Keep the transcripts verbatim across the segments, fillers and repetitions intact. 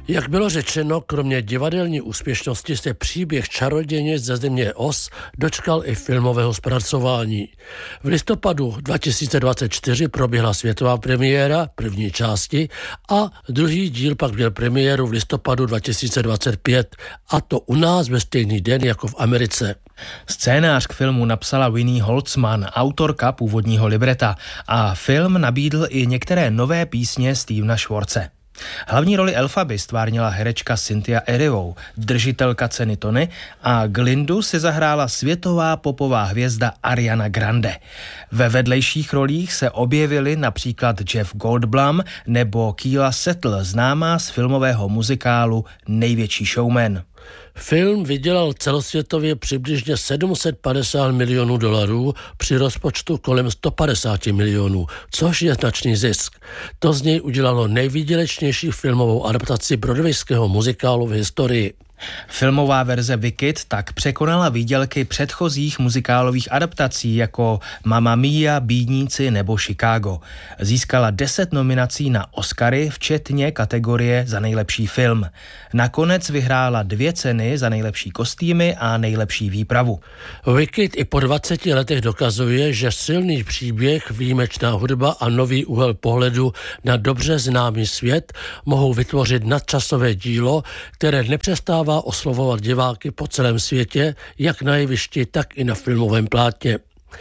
Jak bylo řečeno, kromě divadelní úspěšnosti se příběh Čarodějnic ze země Oz dočkal i filmového zpracování. V listopadu dva tisíce dvacet čtyři proběhla světová premiéra první části a druhý díl pak měl premiéru v listopadu dva tisíce dvacet pět, a to u nás ve stejný den jako v Americe. Scénář k filmu napsala Winnie Holzman, autorka původního libreta, a film nabídl i některé nové písně Stevena Schwartze. Hlavní roli Elfaby stvárnila herečka Cynthia Erivo, držitelka ceny Tony, a Glindu si zahrála světová popová hvězda Ariana Grande. Ve vedlejších rolích se objevili například Jeff Goldblum nebo Keela Settle, známá z filmového muzikálu Největší showman. Film vydělal celosvětově přibližně sedm set padesát milionů dolarů při rozpočtu kolem sto padesát milionů, což je značný zisk. To z něj udělalo nejvýdělečnější filmovou adaptaci broadwayského muzikálu v historii. Filmová verze Wicked tak překonala výdělky předchozích muzikálových adaptací jako Mamma Mia, Bídníci nebo Chicago. Získala deset nominací na Oscary, včetně kategorie za nejlepší film. Nakonec vyhrála dvě ceny za nejlepší kostýmy a nejlepší výpravu. Wicked i po dvaceti letech dokazuje, že silný příběh, výjimečná hudba a nový úhel pohledu na dobře známý svět mohou vytvořit nadčasové dílo, které nepřestává oslovovat diváky po celém světě, jak na jevišti, tak i na filmovém plátně.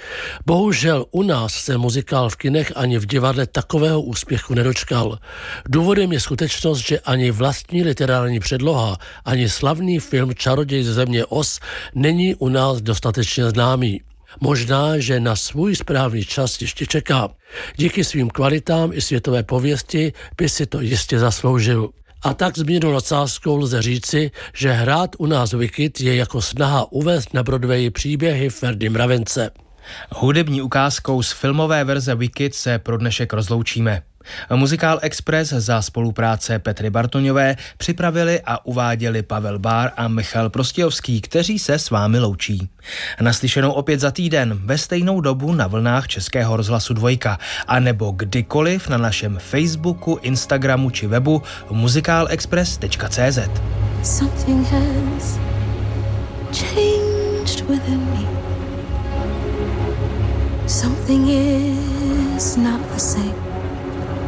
Bohužel u nás se muzikál v kinech ani v divadle takového úspěchu nedočkal. Důvodem je skutečnost, že ani vlastní literární předloha, ani slavný film Čaroděj ze země Oz není u nás dostatečně známý. Možná, že na svůj správný čas ještě čeká. Díky svým kvalitám i světové pověsti by si to jistě zasloužil. A tak s mírnou nadsázkou lze říci, že hrát u nás Wicked je jako snaha uvést na Broadwayi příběhy Ferdy Mravence. Hudební ukázkou z filmové verze Wicked se pro dnešek rozloučíme. Muzikál Express za spolupráce Petry Bartoňové připravili a uváděli Pavel Bár a Michal Prostějovský, kteří se s vámi loučí. Naslyšenou opět za týden ve stejnou dobu na vlnách Českého rozhlasu Dvojka a nebo kdykoliv na našem Facebooku, Instagramu či webu muzikálexpress tečka cé zet. Something has changed within me. Something is not the same.